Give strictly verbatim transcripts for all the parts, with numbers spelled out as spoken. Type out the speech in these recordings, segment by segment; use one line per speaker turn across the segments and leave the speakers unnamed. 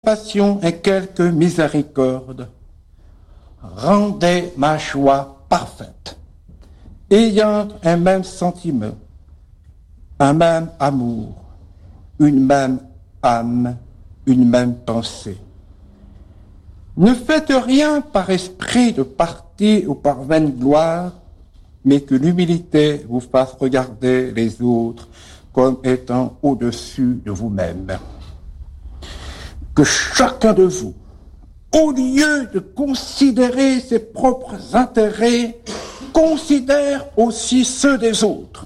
compassion et quelque miséricorde, rendez ma joie parfaite, ayant un même sentiment, un même amour, une même âme, une même pensée. Ne faites rien par esprit de parti ou par vaine gloire, mais que l'humilité vous fasse regarder les autres comme étant au-dessus de vous-même. Que chacun de vous, au lieu de considérer ses propres intérêts, considère aussi ceux des autres.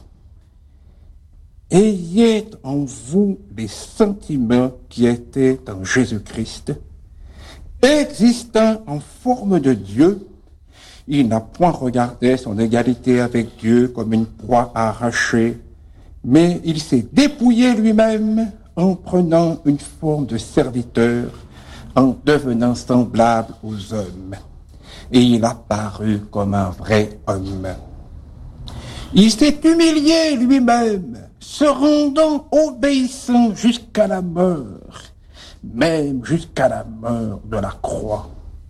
Ayez en vous les sentiments qui étaient en Jésus-Christ, existant en forme de Dieu. Il n'a point regardé son égalité avec Dieu comme une proie à arracher, mais il s'est dépouillé lui-même en prenant une forme de serviteur, en devenant semblable aux hommes. Et il a paru comme un vrai homme. Il s'est humilié lui-même, se rendant obéissant jusqu'à la mort, même jusqu'à la mort de la croix.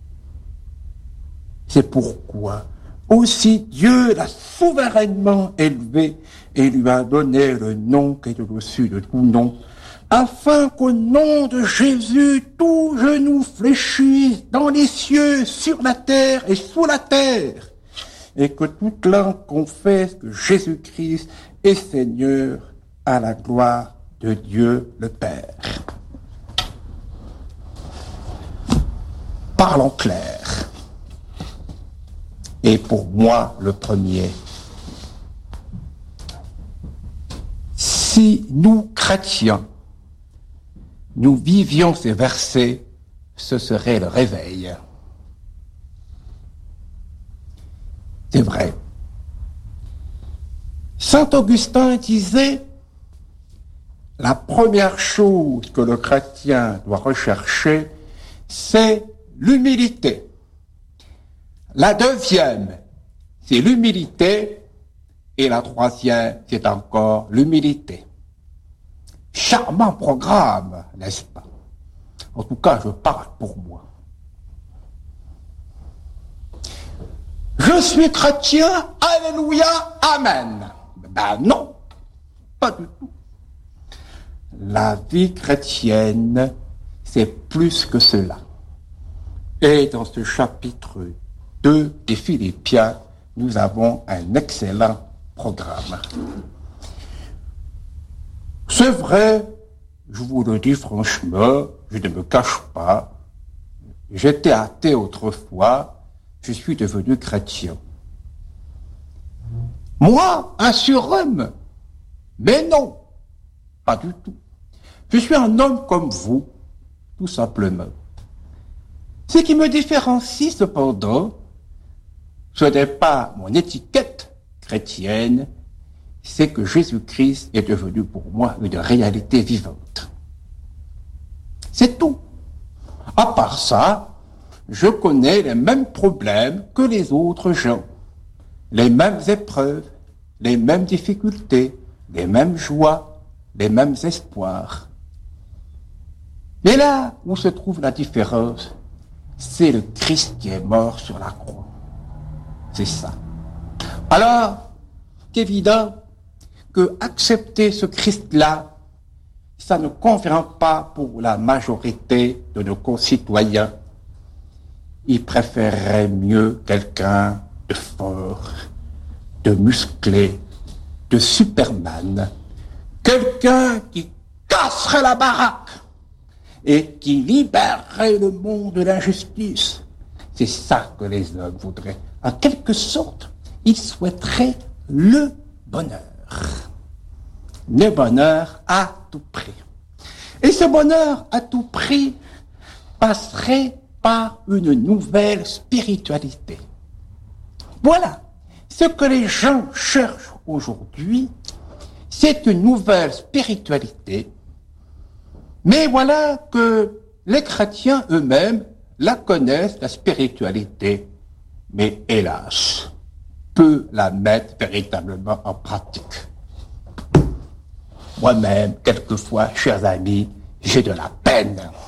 C'est pourquoi aussi Dieu l'a souverainement élevé et lui a donné le nom qui est au-dessus de tout nom, afin qu'au nom de Jésus, tout genou fléchisse dans les cieux, sur la terre et sous la terre, et que toute langue confesse que Jésus-Christ est Seigneur, à la gloire de Dieu le Père. Parlons clair. Et pour moi, le premier. Si nous, chrétiens, nous vivions ces versets, ce serait le réveil. C'est vrai. Saint Augustin disait, la première chose que le chrétien doit rechercher, c'est l'humilité. La deuxième, c'est l'humilité, et la troisième, c'est encore l'humilité. Charmant programme, n'est-ce pas? En tout cas, je parle pour moi. Je suis chrétien, alléluia, amen. Ben non, pas du tout. La vie chrétienne, c'est plus que cela. Et dans ce chapitre deux des Philippiens, nous avons un excellent programme. C'est vrai, je vous le dis franchement, je ne me cache pas, j'étais athée autrefois, je suis devenu chrétien. Moi, un surhomme? Mais non, pas du tout. Je suis un homme comme vous, tout simplement. Ce qui me différencie cependant, ce n'est pas mon étiquette chrétienne, c'est que Jésus-Christ est devenu pour moi une réalité vivante. C'est tout. À part ça, je connais les mêmes problèmes que les autres gens, les mêmes épreuves, les mêmes difficultés, les mêmes joies, les mêmes espoirs. Mais là où se trouve la différence, c'est le Christ qui est mort sur la croix. C'est ça. Alors, c'est évident que accepter ce Christ-là, ça ne convient pas pour la majorité de nos concitoyens. Ils préféreraient mieux quelqu'un de fort, de musclé, de Superman, quelqu'un qui casserait la baraque et qui libérerait le monde de l'injustice. C'est ça que les hommes voudraient. En quelque sorte, ils souhaiteraient le bonheur. Le bonheur à tout prix. Et ce bonheur à tout prix passerait par une nouvelle spiritualité. Voilà. Ce que les gens cherchent aujourd'hui, c'est une nouvelle spiritualité. Mais voilà que les chrétiens eux-mêmes la connaissent, la spiritualité, mais hélas, peu la mettent véritablement en pratique. Moi-même, quelquefois, chers amis, j'ai de la peine